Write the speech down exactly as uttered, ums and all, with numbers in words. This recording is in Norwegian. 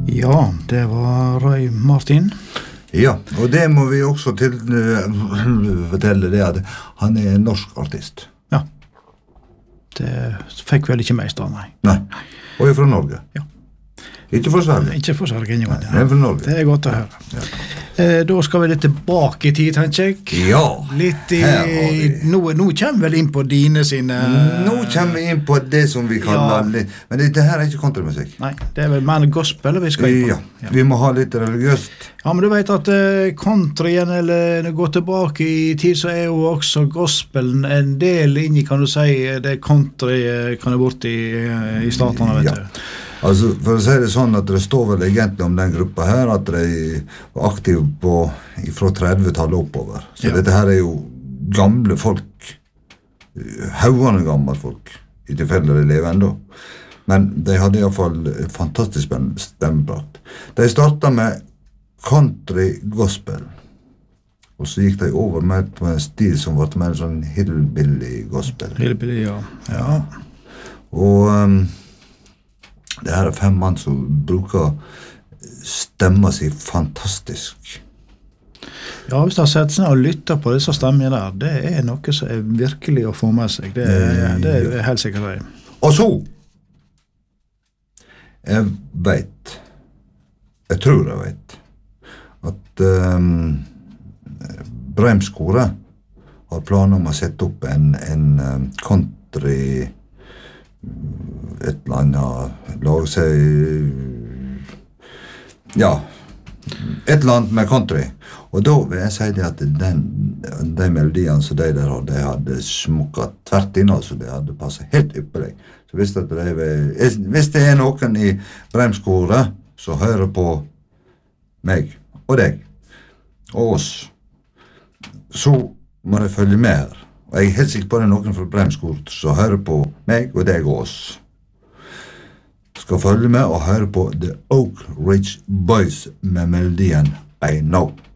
Ja, det var Roy Martin. Ja, og det må vi også til, uh, fortelle det at han er en norsk artist. Ja, det fikk vel ikke meg stå, nei. Nei, og er fra Norge. Ja. Ikke for Sverige. Ikke for Sverige, ingen Nei, men for Norge. Det er godt å høre. Ja. Eh, da skal vi litt tilbake i tid, tenker jeg. Ja, litt i, her har vi. Nå, nå kommer vi vel inn på dine sine... Nå kommer vi inn på det som vi kaller... Ja. Men det, det her er ikke countrymusikk. Nei, det er vel mer gospel vi skal inn på. Ja, ja, vi må ha litt religiøst. Ja, men du vet at uh, countryen, eller gå tilbake i tid, så er jo også gospelen en del inni, kan du si, det country uh, kan det bort i, uh, i statene, vet ja. du. Altså, for å si det sånn at det står vel egentlig om den gruppa her, at de var aktive på, fra tretti-tallet oppover. Så ja. Dette her er jo gamle folk, haugene gamle folk, i tilfelle de lever enda. Men de hadde i hvert fall fantastisk stemmeprat. De startet med country gospel, og så gikk de over med en stil som var mer sånn hillbilly gospel. Hillbilly, ja. Ja. Og... Um, det her er fem mann som bruker stemmer seg fantastisk. Ja, hvis du har sett seg og lytter på disse stemmene der, det er noe som er virkelig å få med seg. Det er, det er helt sikkert det. Og så, jeg vet, jeg tror jeg vet, at um, Breimskore har planer om å sette opp en, en um, country et eller annet lag seg ja et eller annet med country og da vil jeg si det at den, de melodiene som de der hadde, de hadde smukket tvert inn, altså de hadde passet helt ypperlig. Så hvis det, de, hvis det er noen i Breimskore som hører på meg og deg og oss, så må de følge med her. Og jeg er helt sikker på det er noen fra Breimskort som hører på meg og deg og oss. Skal følge med og høre på The Oak Ridge Boys med melodien I Know.